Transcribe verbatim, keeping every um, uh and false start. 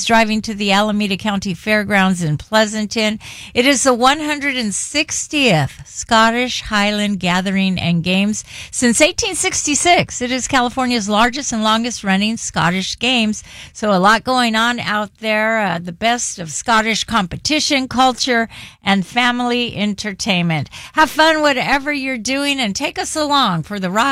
driving to the Alameda County Fairgrounds in Pleasanton. It is the one hundred sixtieth Scottish Highland Gathering and Games. Since eighteen sixty-six, it is California's largest and longest running Scottish Games. So a lot going on out there. Uh, the best of Scottish competition, culture, and family entertainment. Have fun whatever you're doing and take us along for the ride.